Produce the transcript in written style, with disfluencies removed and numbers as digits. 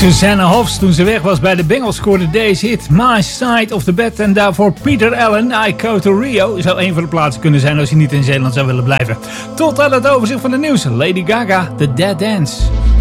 Susanna Hoffs, toen ze weg was bij de Bengals, scoorde deze hit My Side of the Bed. En daarvoor Peter Allen, I Go to Rio. Zou een van de plaatsen kunnen zijn als je niet in Zeeland zou willen blijven. Tot aan het overzicht van de nieuws. Lady Gaga, The Dead Dance.